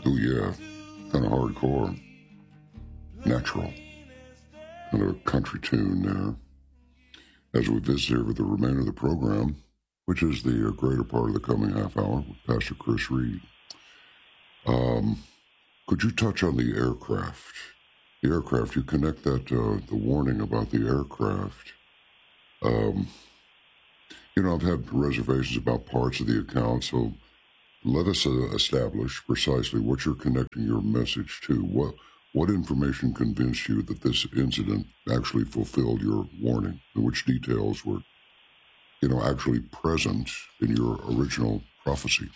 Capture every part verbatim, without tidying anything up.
Oh, yeah. Kind of hardcore. Natural. Kind of a country tune there. As we visit here with the remainder of the program, which is the uh, greater part of the coming half hour with Pastor Chris Reed. Um, could you touch on the aircraft? The aircraft, you connect that, uh, the warning about the aircraft. Um, you know, I've had reservations about parts of the account, so let us uh, establish precisely what you're connecting your message to. What what information convinced you that this incident actually fulfilled your warning, and which details were, you know, actually present in your original prophecy?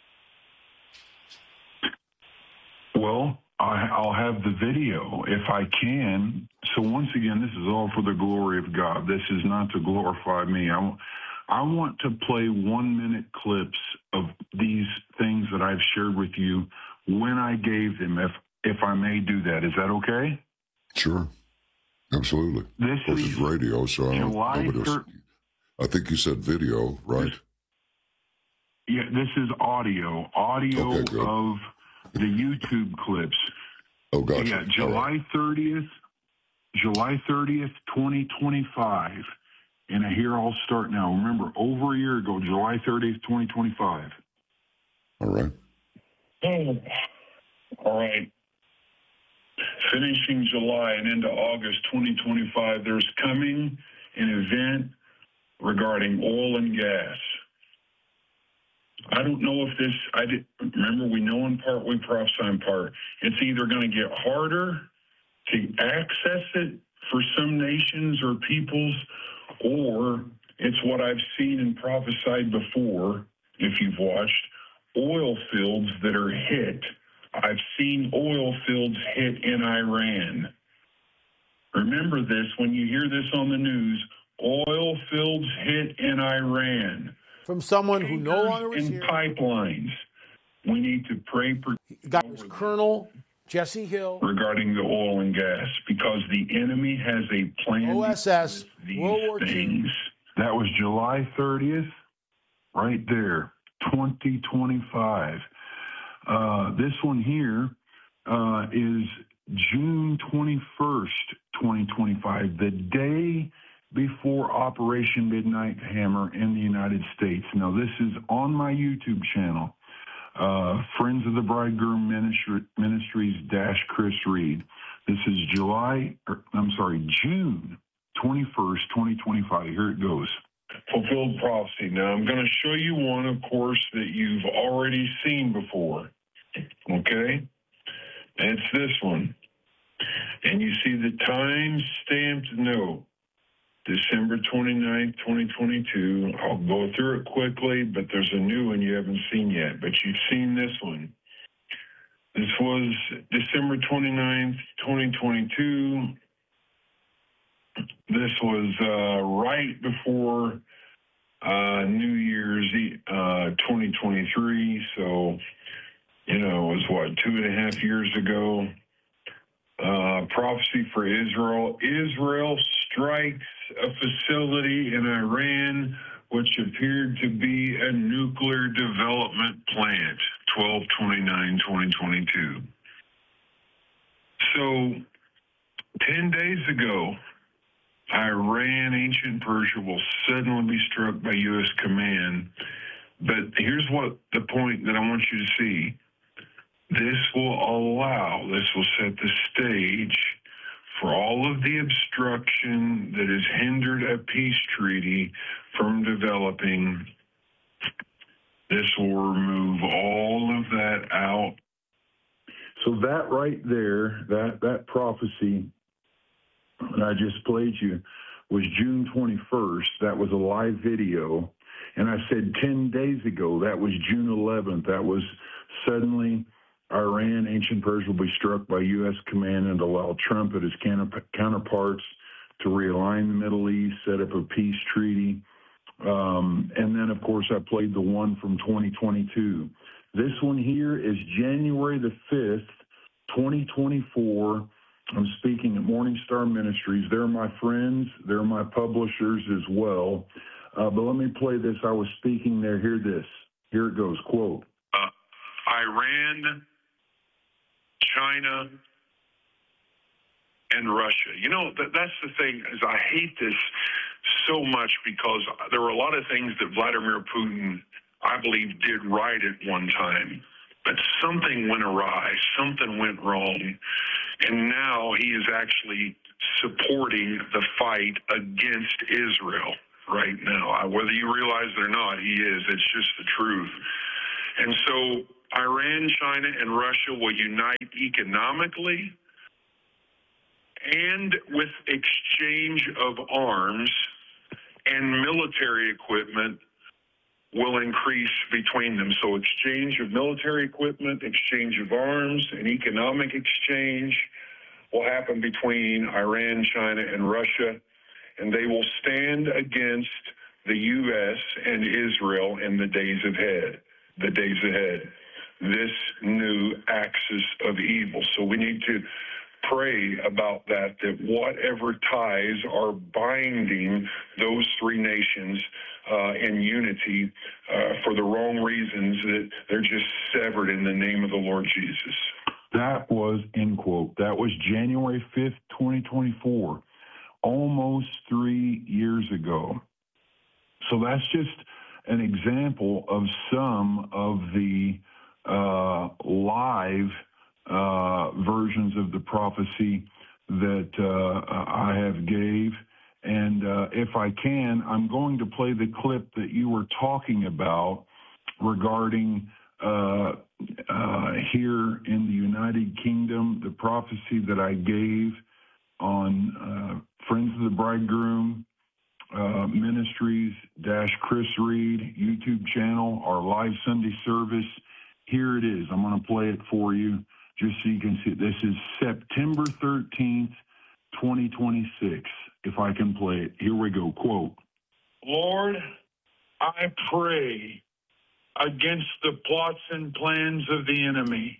Well, I, I'll have the video if I can. So once again, this is all for the glory of God. This is not to glorify me. I, I want to play one-minute clips of these things that I've shared with you when I gave them, if if I may do that. Is that okay? Sure. Absolutely. This of course, is it's radio, so I, July nobody else, I think you said video, right? This, yeah, this is audio. Audio okay, of the YouTube clips. Oh, gotcha. Yeah, July thirtieth, July thirtieth, twenty twenty-five. And here I'll start now. Remember, over a year ago, July thirtieth, twenty twenty-five. All right. Oh, all right. Finishing July and into August twenty twenty-five, there's coming an event regarding oil and gas. I don't know if this, I did, remember, we know in part, we prophesy in part. It's either going to get harder to access it for some nations or peoples, or it's what I've seen and prophesied before, if you've watched, oil fields that are hit. I've seen oil fields hit in Iran. Remember this, when you hear this on the news, oil fields hit in Iran. From someone who no longer is in here. Pipelines. We need to pray for that was Colonel Jesse Hill regarding the oil and gas, because the enemy has a plan. O S S, these World War things. Two. That was July thirtieth, right there, twenty twenty-five. Uh, this one here uh, is June twenty-first, twenty twenty-five, the day before Operation Midnight Hammer in the United States. Now, this is on my YouTube channel, uh, Friends of the Bridegroom Ministry, Ministries dash Chris Reed. This is July, or, I'm sorry, June twenty-first, twenty twenty-five. Here it goes. Fulfilled prophecy. Now, I'm going to show you one, of course, that you've already seen before. Okay? And it's this one. And you see the time-stamped note, December twenty-ninth, twenty twenty-two. I'll go through it quickly, but there's a new one you haven't seen yet, but you've seen this one. This was December twenty-ninth, twenty twenty-two. This was uh, right before uh, New Year's uh, twenty twenty-three, so, you know, it was, what, two and a half years ago. Uh, prophecy for Israel. Israel strikes a facility in Iran which appeared to be a nuclear development plant, twelve twenty-nine, twenty twenty-two. So, ten days ago, Iran, ancient Persia, will suddenly be struck by U S command. But here's what the point that I want you to see. This will allow, this will set the stage for all of the obstruction that has hindered a peace treaty from developing. This will remove all of that out. So that right there, that, that prophecy that I just played you was June twenty-first. That was a live video. And I said ten days ago, that was June eleventh. That was suddenly Iran, ancient Persia, will be struck by U S command and allow Trump and his counterparts to realign the Middle East, set up a peace treaty. Um, and then, of course, I played the one from twenty twenty-two. This one here is January the fifth, twenty twenty-four. I'm speaking at Morning Star Ministries. They're my friends. They're my publishers as well. Uh, but let me play this. I was speaking there. Hear this. Here it goes. Quote. Uh, Iran, China and Russia. You know, that, that's the thing, is I hate this so much because there were a lot of things that Vladimir Putin, I believe, did right at one time. But something went awry, something went wrong, and now he is actually supporting the fight against Israel right now. Whether you realize it or not, he is. It's just the truth. And so Iran, China, and Russia will unite economically and with exchange of arms, and military equipment will increase between them. So exchange of military equipment, exchange of arms, and economic exchange will happen between Iran, China, and Russia, and they will stand against the U S and Israel in the days ahead, the days ahead, this new axis of evil. So we need to pray about that, that whatever ties are binding those three nations uh, in unity uh, for the wrong reasons, that they're just severed in the name of the Lord Jesus. That was, end quote, that was January fifth, twenty twenty-four, almost three years ago. So that's just an example of some of the uh, live uh, versions of the prophecy that uh, I have gave. And uh, if I can, I'm going to play the clip that you were talking about regarding uh, uh, here in the United Kingdom, the prophecy that I gave on uh, Friends of the Bridegroom uh, Ministries dash Chris Reed YouTube channel, our live Sunday service. Here it is. I'm going to play it for you just so you can see it. This is September thirteenth, twenty twenty-six. If I can play it. Here we go. Quote, Lord, I pray against the plots and plans of the enemy.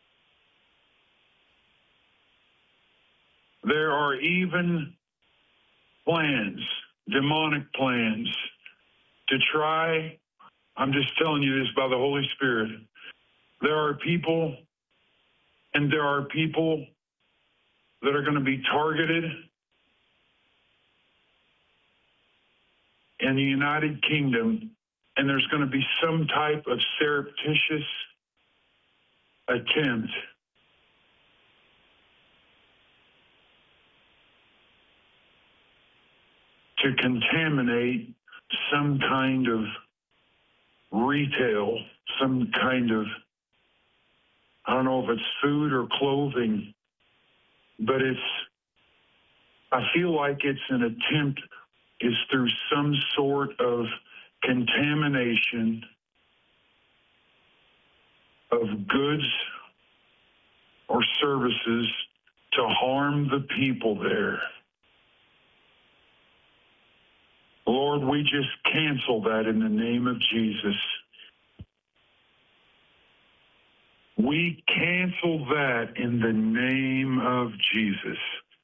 There are even plans, demonic plans, to try, I'm just telling you this by the Holy Spirit, there are people, and there are people that are going to be targeted in the United Kingdom, and there's going to be some type of surreptitious attempt to contaminate some kind of retail, some kind of, I don't know if it's food or clothing, but it's, I feel like it's an attempt is through some sort of contamination of goods or services to harm the people there. Lord, we just cancel that in the name of Jesus. We cancel that in the name of Jesus.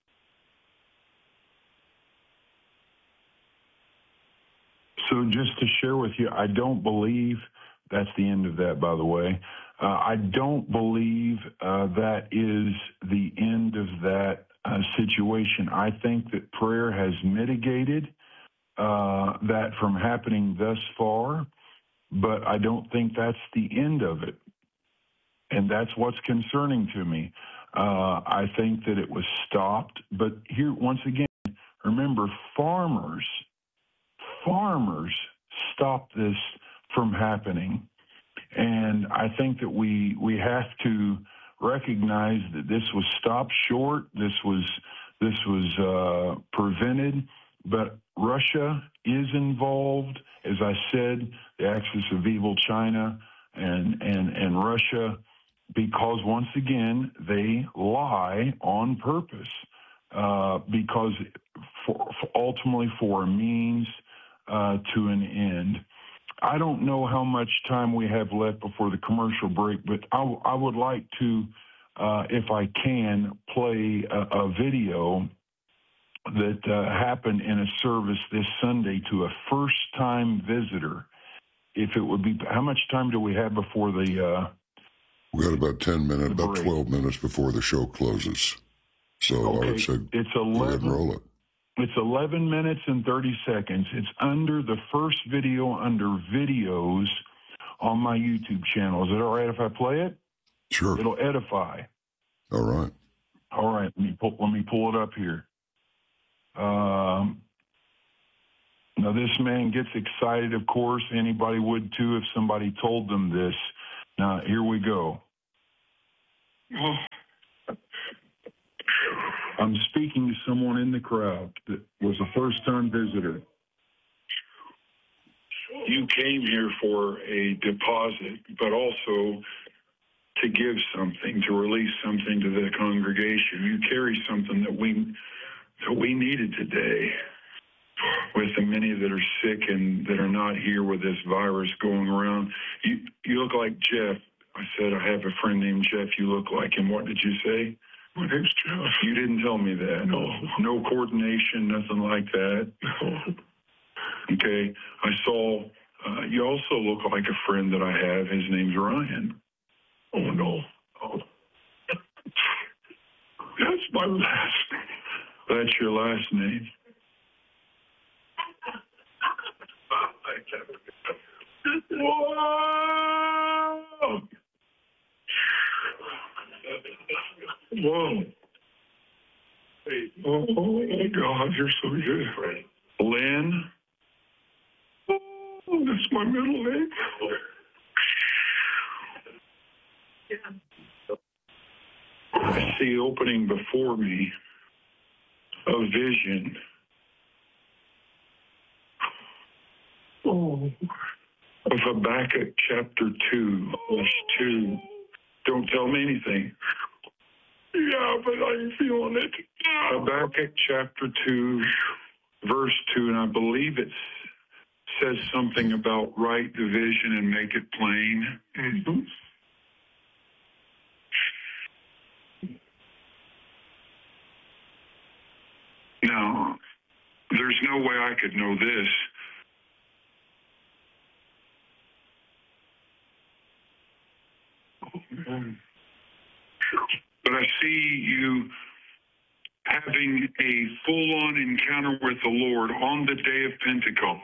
So just to share with you, I don't believe that's the end of that, by the way. Uh, I don't believe uh, that is the end of that uh, situation. I think that prayer has mitigated uh, that from happening thus far, but I don't think that's the end of it. And that's what's concerning to me. Uh, I think that it was stopped. But here, once again, remember, farmers Farmers stop this from happening. And I think that we we have to recognize that this was stopped short. This was this was uh, prevented. But Russia is involved. As I said, the axis of evil, China and and and Russia, because once again they lie on purpose. Uh, because for, for ultimately for a means Uh, to an end. I don't know how much time we have left before the commercial break, but I, I would like to, uh, if I can, play a, a video that uh, happened in a service this Sunday to a first-time visitor. If it would be, how much time do we have before the uh, We got about ten minutes, about break. twelve minutes before the show closes. So Okay, I would say it's go ahead eleven. and roll it. It's eleven minutes and thirty seconds. It's under the first video under videos on my YouTube channel. Is it all right if I play it? Sure. It'll edify. All right. All right, let me pull, let me pull it up here. Um, now, this man gets excited, of course. Anybody would, too, if somebody told them this. Now, here we go. Oh. I'm speaking to someone in the crowd that was a first-time visitor. You came here for a deposit, but also to give something, to release something to the congregation. You carry something that we that we needed today with the many that are sick and that are not here with this virus going around. You you look like Jeff. I said, I have a friend named Jeff. You look like him. What did you say? My name's Jeff. You didn't tell me that. No. No coordination, nothing like that. No. Okay. I saw, uh, you also look like a friend that I have. His name's Ryan. Oh, no. Oh. That's my last name. That's your last name. Whoa! Whoa. Oh, my God, you're so good. Lynn? Oh, that's my middle name. I see opening before me a vision. Oh. Of Habakkuk chapter two, verse two. Don't tell me anything. Yeah, but I'm feeling it. Habakkuk chapter two, verse two, and I believe it says something about write the vision and make it plain. Mm-hmm. Now, there's no way I could know this. But I see you having a full-on encounter with the Lord on the day of Pentecost.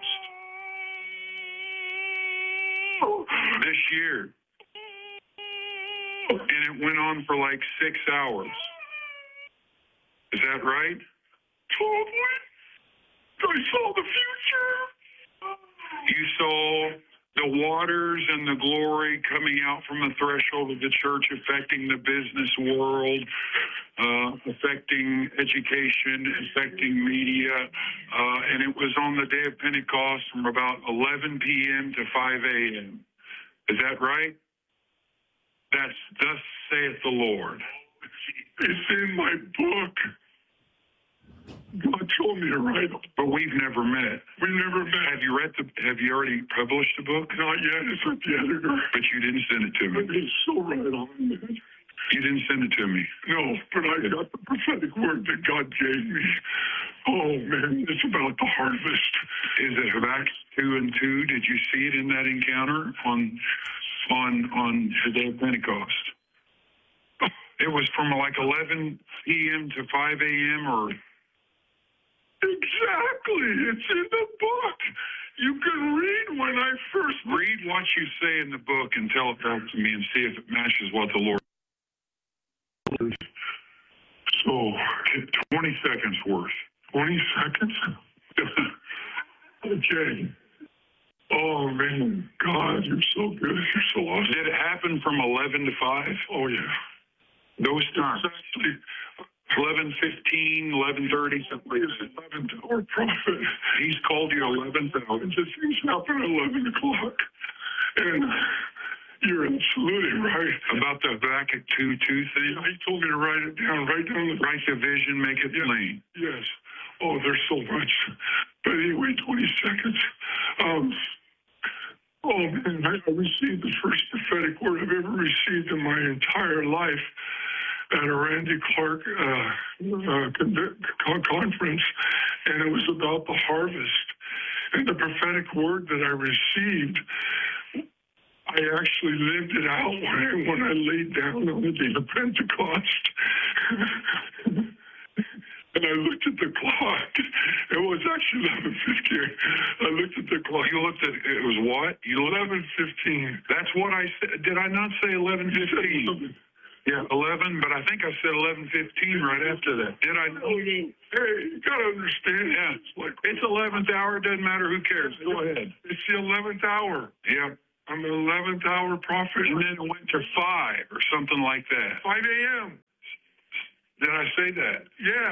This year. And it went on for like six hours. Is that right? Totally. I saw the future. You saw the waters and the glory coming out from the threshold of the church, affecting the business world, uh, affecting education, affecting media. Uh, and it was on the day of Pentecost from about eleven p.m. to five a.m. Is that right? That's thus saith the Lord. It's in my book. God told me to write it. But we've never met. We never met. Have you read the, have you already published the book? Not yet. It's with the editor. But you didn't send it to me. It's so right on, man. You didn't send it to me. No, but I got the prophetic word that God gave me. Oh, man, it's about the harvest. Is it Habakkuk two and two? Did you see it in that encounter on, on, on the day of Pentecost? It was from like eleven p.m. to five a.m. or... Exactly. It's in the book. You can read when I first read what you say in the book and tell it back to me and see if it matches what the Lord. So, twenty seconds worth. twenty seconds? Okay. Oh, man. God, you're so good. You're so awesome. Did it happen from eleven to five? Oh, yeah. Those times. Exactly. eleven fifteen, eleven thirty, something like that. eleven hour prophet. He's called you eleven thousand. Just things happen at eleven o'clock. And you're absolutely right. About the Habakkuk two two thing? Yeah, he told me to write it down. Write down the... Write the vision, make it plain. Yes. Oh, there's so much. But anyway, twenty seconds. Um, oh, man, I received the first prophetic word I've ever received in my entire life at a Randy Clark uh, uh, conference, and it was about the harvest. And the prophetic word that I received, I actually lived it out when I, when I laid down on the day of Pentecost. And I looked at the clock. It was actually eleven fifteen. I looked at the clock. You looked at it was what? eleven fifteen. That's what I said. Did I not say eleven fifteen? Yeah, eleven, but I think I said eleven fifteen right after that. Did I? Hey, you got to understand. Yeah, it's like it's eleventh hour. It doesn't matter. Who cares? Go ahead. It's the eleventh hour. Yeah. I'm an eleventh hour prophet. And then it went to five or something like that. five a.m. Did I say that? Yes.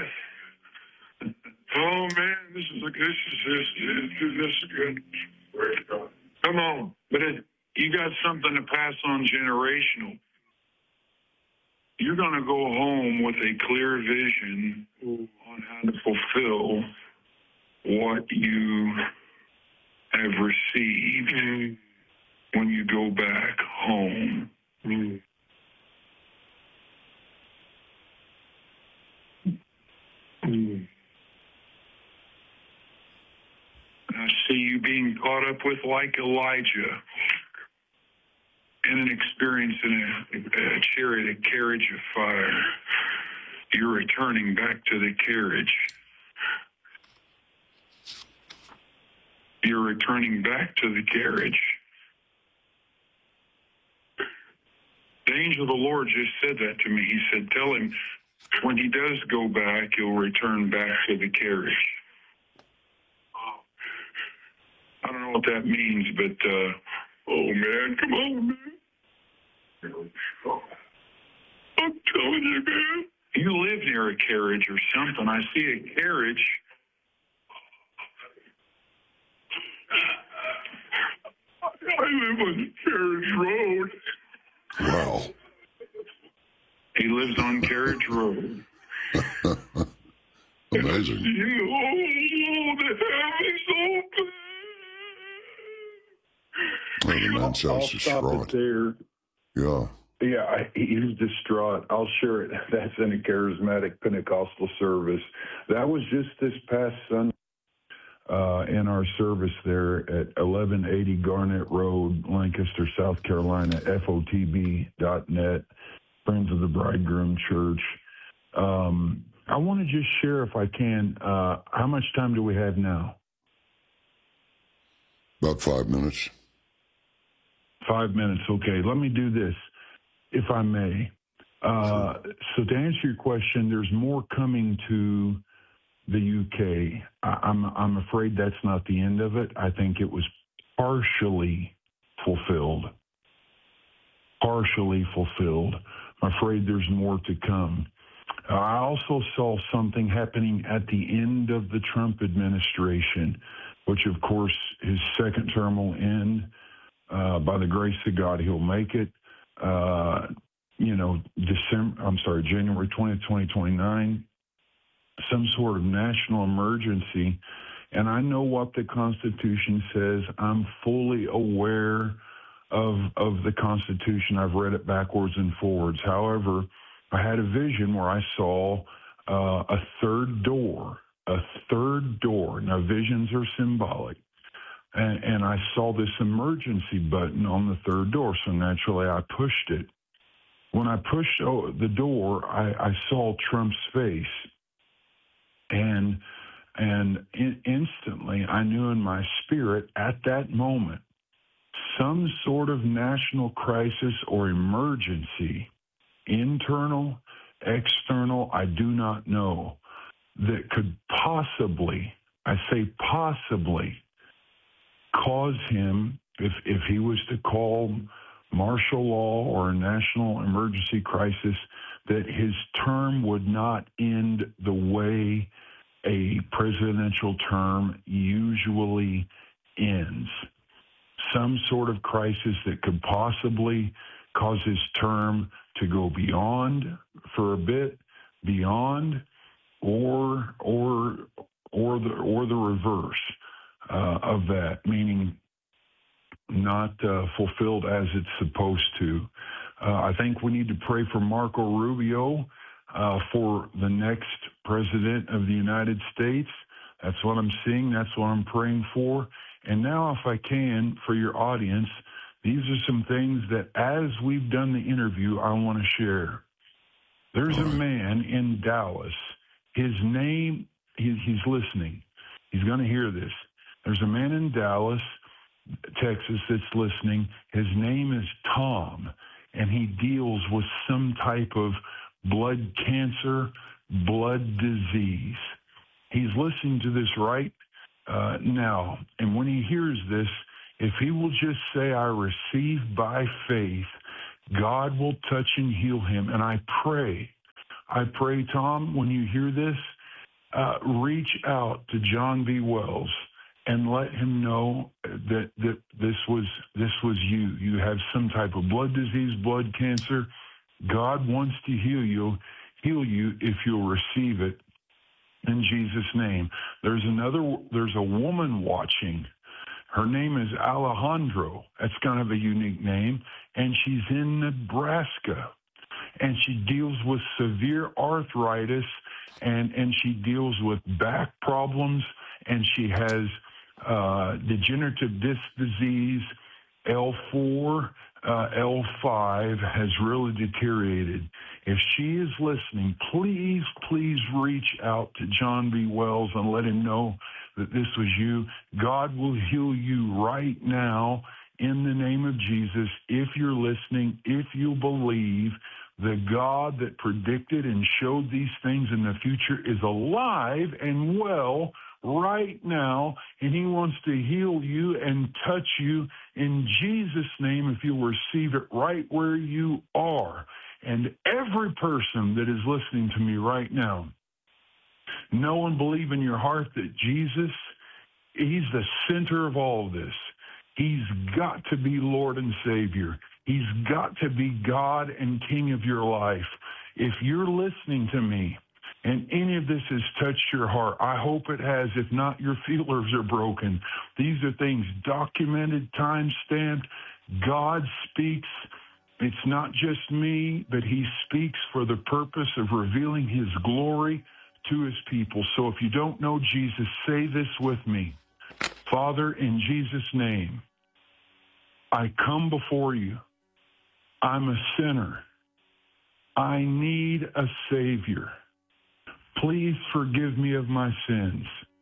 Oh man, this is a, this is this this, this is good. Come on, but it, you got something to pass on generational. You're going to go home with a clear vision on how to fulfill what you have received mm. when you go back home. Mm. Mm. I see you being caught up with like Elijah in an experience in a, a chariot, a carriage of fire. You're returning back to the carriage. You're returning back to the carriage. The angel of the Lord just said that to me. He said, tell him when he does go back, he'll return back to the carriage. I don't know what that means, but, uh, oh, man, come on, man. I'm telling you, man. You live near a carriage or something. I see a carriage. I live on Carriage Road. Wow. He lives on Carriage Road. Amazing. You know, the heavens open. Oh, the man sounds I'll stop distraught. it there. Yeah. Yeah, I, he's distraught. I'll share it. That's in a charismatic Pentecostal service. That was just this past Sunday uh, in our service there at eleven eighty Garnett Road, Lancaster, South Carolina, F O T B dot net, Friends of the Bridegroom Church. Um, I want to just share, if I can, uh, how much time do we have now? About five minutes. Five minutes. Okay, let me do this, if I may. Uh, so to answer your question, there's more coming to the U K. I, I'm, I'm afraid that's not the end of it. I think it was partially fulfilled. Partially fulfilled. I'm afraid there's more to come. Uh, I also saw something happening at the end of the Trump administration, which, of course, his second term will end. Uh, by the grace of God, he'll make it. Uh, you know, December. I'm sorry, January twentieth, twenty twenty-nine. Some sort of national emergency, and I know what the Constitution says. I'm fully aware of of the Constitution. I've read it backwards and forwards. However, I had a vision where I saw uh, a third door. A third door. Now, visions are symbolic. And, and I saw this emergency button on the third door, so naturally I pushed it. When I pushed the door, I, I saw Trump's face, and and in, instantly I knew in my spirit at that moment some sort of national crisis or emergency, internal, external, I do not know, that could possibly, I say possibly, cause him, if, if he was to call martial law or a national emergency crisis, that his term would not end the way a presidential term usually ends. Some sort of crisis that could possibly cause his term to go beyond for a bit, beyond, or or or the or the reverse uh, of that, meaning not uh, fulfilled as it's supposed to. Uh, I think we need to pray for Marco Rubio uh, for the next president of the United States. That's what I'm seeing. That's what I'm praying for. And now, if I can, for your audience, These are some things that, as we've done the interview, I want to share. There's a man in Dallas. His name, he's, he's listening. He's going to hear this. There's a man in Dallas, Texas, that's listening. His name is Tom, and he deals with some type of blood cancer, blood disease. He's listening to this right uh, now, and when he hears this, if he will just say, I receive by faith, God will touch and heal him. And I pray, I pray, Tom, when you hear this, uh, reach out to John B. Wells and let him know that, that this was this was you. You have some type of blood disease, blood cancer. God wants to heal you, heal you if you'll receive it in Jesus' name. There's another. There's a woman watching. Her name is Alejandro. That's kind of a unique name, and she's in Nebraska, and she deals with severe arthritis, and and she deals with back problems, and she has uh, degenerative disc disease, L four, uh, L five has really deteriorated. If she is listening, please, please reach out to John B. Wells and let him know that this was you. God will heal you right now in the name of Jesus. If you're listening, if you believe the God that predicted and showed these things in the future is alive and well right now, and he wants to heal you and touch you in Jesus' name if you'll receive it right where you are. And every person that is listening to me right now, know and believe in your heart that Jesus, he's the center of all of this. He's got to be Lord and Savior. He's got to be God and King of your life. If you're listening to me and any of this has touched your heart, I hope it has. If not, your feelers are broken. These are things documented, time-stamped. God speaks. It's not just me, but he speaks for the purpose of revealing his glory to his people. So if you don't know Jesus, say this with me. Father, in Jesus' name, I come before you. I'm a sinner. I need a Savior. Please forgive me of my sins.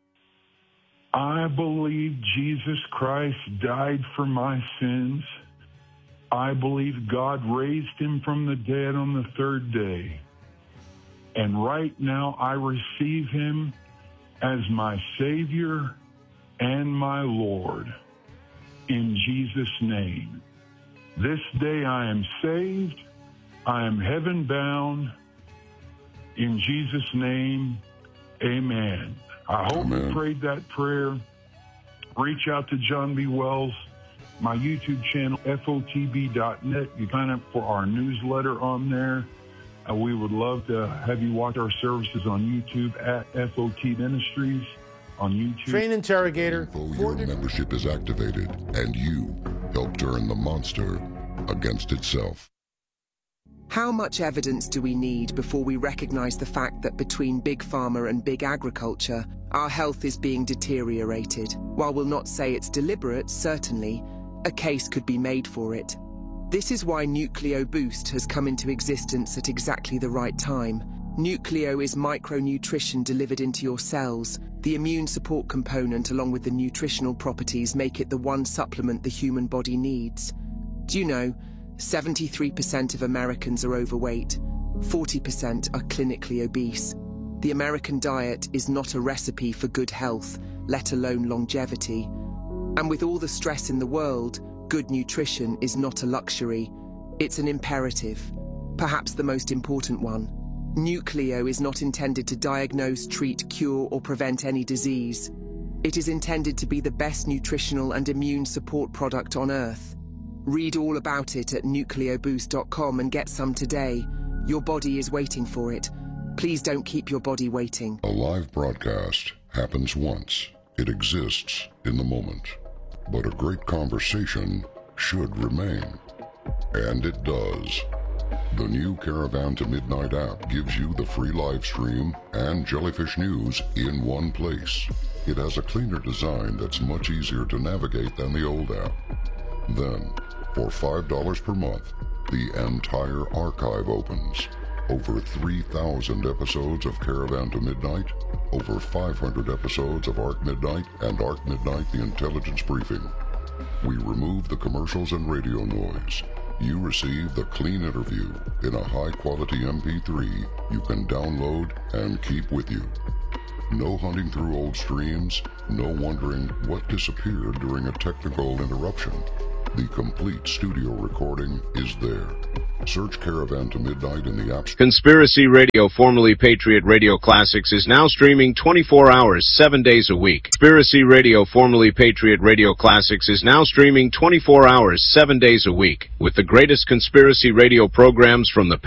I believe Jesus Christ died for my sins. I believe God raised him from the dead on the third day. And right now I receive him as my Savior and my Lord. In Jesus' name. This day I am saved. I am heaven bound. In Jesus' name, amen. I hope Amen. you prayed that prayer. Reach out to John B. Wells, my YouTube channel, F O T B dot net. You sign up for our newsletter on there. Uh, we would love to have you watch our services on YouTube at F O T Ministries on YouTube. Train interrogator. Info, your membership is activated, and you help turn the monster against itself. How much evidence do we need before we recognize the fact that between Big Pharma and Big Agriculture, our health is being deteriorated? While we'll not say it's deliberate, certainly, a case could be made for it. This is why Nucleo Boost has come into existence at exactly the right time. Nucleo is micronutrition delivered into your cells. The immune support component along with the nutritional properties make it the one supplement the human body needs. Do you know, seventy-three percent of Americans are overweight, forty percent are clinically obese. The American diet is not a recipe for good health, let alone longevity. And with all the stress in the world, good nutrition is not a luxury, it's an imperative, perhaps the most important one. Nucleo is not intended to diagnose, treat, cure, or prevent any disease. It is intended to be the best nutritional and immune support product on Earth. Read all about it at nucleo boost dot com and get some today. Your body is waiting for it. Please don't keep your body waiting. A live broadcast happens once. It exists in the moment. But a great conversation should remain. And it does. The new Caravan to Midnight app gives you the free live stream and Jellyfish News in one place. It has a cleaner design that's much easier to navigate than the old app. Then, For five dollars per month, the entire archive opens. Over three thousand episodes of Caravan to Midnight, over five hundred episodes of Arc Midnight and Arc Midnight The Intelligence Briefing. We remove the commercials and radio noise. You receive the clean interview in a high-quality M P three you can download and keep with you. No hunting through old streams, no wondering what disappeared during a technical interruption. The complete studio recording is there. Search Caravan to Midnight in the App Store. Conspiracy Radio, formerly Patriot Radio Classics, is now streaming twenty-four hours, seven days a week. Conspiracy Radio, formerly Patriot Radio Classics, is now streaming twenty-four hours, seven days a week, with the greatest conspiracy radio programs from the